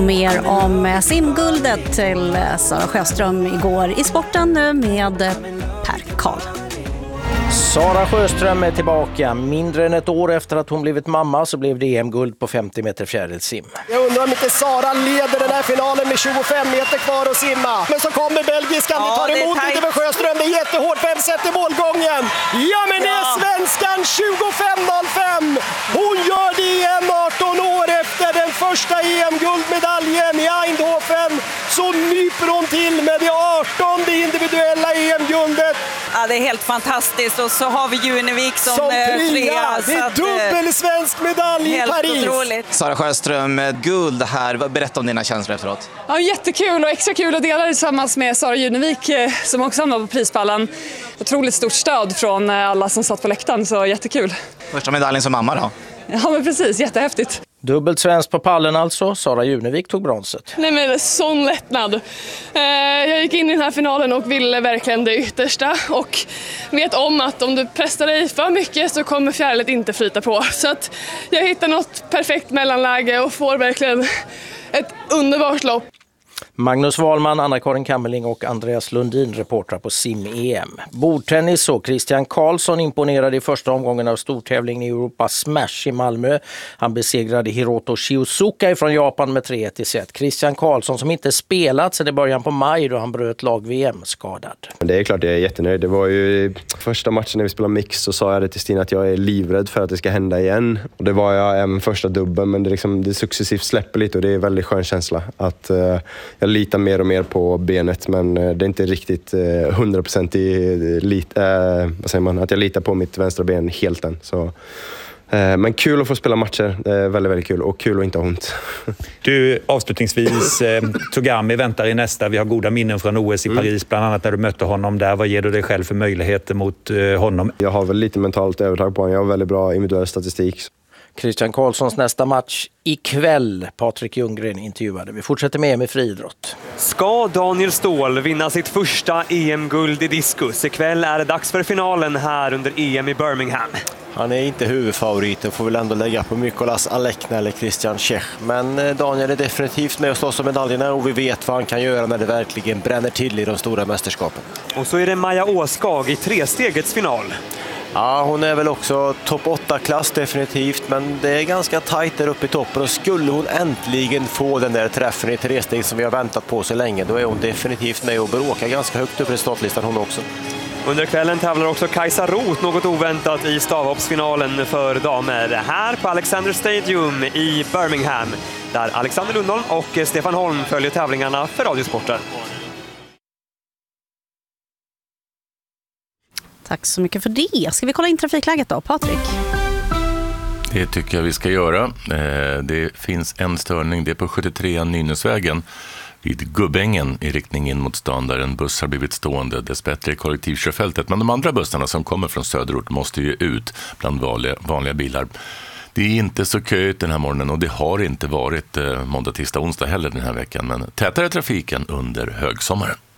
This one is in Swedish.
Mer om simguldet till Sara Sjöström igår i sporten nu med Per Karl. Sara Sjöström är tillbaka. Mindre än ett år efter att hon blivit mamma så blev det EM-guld på 50 meter fjärilsim. Jag undrar om inte Sara leder den här finalen med 25 meter kvar att simma. Men så kommer belgiskan, det tar emot lite med Sjöström. Det är jättehårt, vem sätter målgången? Ja, men det är svenskan 25.05. Hon gör det igen 18 år efter den första EM-guldmedaljen i Eindhoven. Så nyper hon till med det 18:e individuella EM-guldet. Ja, det är helt fantastiskt. Och så har vi Junevik som trea. Det är dubbel svensk medalj i Paris. Helt otroligt. Sara Sjöström, guld här. Berätta om dina känslor efteråt. Ja, jättekul och extra kul att dela det tillsammans med Sara Junevik som också hamnade på prispallen. Otroligt stort stöd från alla som satt på läktaren, så jättekul. Första medaljen som mamma då? Ja, men precis. Jättehäftigt. Dubbelt svensk på pallen alltså. Sara Junevik tog bronset. Nej, men sån lättnad. Jag gick in i den här finalen och ville verkligen det yttersta. Och vet om att om du pressar dig för mycket så kommer fjärilet inte flyta på. Så att jag hittar något perfekt mellanläge och får verkligen ett underbart lopp. Magnus Wahlman, Anna-Karin Kammerling och Andreas Lundin reportrar på Sim-EM. Bordtennis och Christian Karlsson imponerade i första omgången av stortävlingen i Europa Smash i Malmö. Han besegrade Hiroto Shizuoka från Japan med 3-1 i set. Christian Karlsson som inte spelat sedan i början på maj då han bröt lag-VM skadad. Det är klart jag är jättenöjd. Det var ju första matchen när vi spelade mix så sa jag det till Stina att jag är livrädd för att det ska hända igen. Och det var jag även första dubben, men det successivt släpper lite och det är en väldigt skön känsla att jag litar mer och mer på benet, men det är inte riktigt 100% att jag litar på mitt vänstra ben helt än. Så, men kul att få spela matcher, väldigt, väldigt kul och kul att inte ha ont. Du, avslutningsvis, Togami väntar i nästa. Vi har goda minnen från OS i Paris, bland annat när du mötte honom där. Vad ger du dig själv för möjligheter mot honom? Jag har väl lite mentalt övertag på honom. Jag har väldigt bra individuell statistik. Christian Karlssons nästa match ikväll. Patrik Ljunggren intervjuade. Vi fortsätter med friidrott. Ska Daniel Ståhl vinna sitt första EM-guld i diskus? Ikväll är det dags för finalen här under EM i Birmingham. Han är inte huvudfavoriten, får väl ändå lägga på Mykolas Alekna eller Christian Czech. Men Daniel är definitivt med och slåss om medaljerna och vi vet vad han kan göra när det verkligen bränner till i de stora mästerskapen. Och så är det Maja Åskag i trestegets final. Ja, hon är väl också topp 8-klass definitivt, men det är ganska tajt där uppe i toppen och skulle hon äntligen få den där träffen i tresteg som vi har väntat på så länge, då är hon definitivt med och bråkar ganska högt upp i startlistan hon också. Under kvällen tävlar också Kajsa Roth något oväntat i stavhoppsfinalen för damer här på Alexander Stadium i Birmingham, där Alexander Lundholm och Stefan Holm följer tävlingarna för Radiosporten. Tack så mycket för det. Ska vi kolla in trafikläget då, Patrik? Det tycker jag vi ska göra. Det finns en störning, det är på 73 Nynäsvägen vid Gubbängen i riktning in mot stan där en buss har blivit stående. Dessbättre i kollektivkörfältet, men de andra bussarna som kommer från söderort måste ju ut bland vanliga bilar. Det är inte så köigt den här morgonen och det har inte varit måndag, tisdag, onsdag heller den här veckan, men tätare trafiken under högsommaren.